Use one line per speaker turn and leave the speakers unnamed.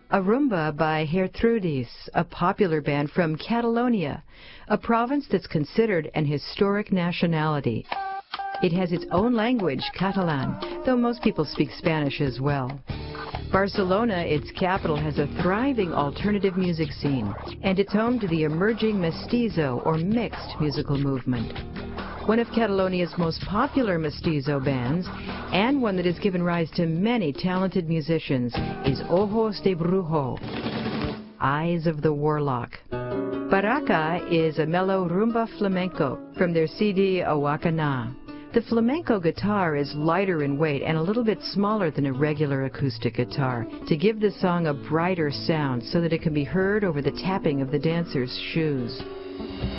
A rumba by Gertrudis, a popular band from Catalonia, a province that's considered an historic nationality. It has its own language, Catalan, though most people speak Spanish as well. Barcelona, its capital, has a thriving alternative music scene, and it's home to the emerging mestizo, or mixed, musical movement. One of Catalonia's most popular mestizo bands, and one that has given rise to many talented musicians, is Ojos de Brujo, Eyes of the Warlock. Baraka is a mellow rumba flamenco from their CD Awakana. The flamenco guitar is lighter in weight and a little bit smaller than a regular acoustic guitar to give the song a brighter sound so that it can be heard over the tapping of the dancers' shoes.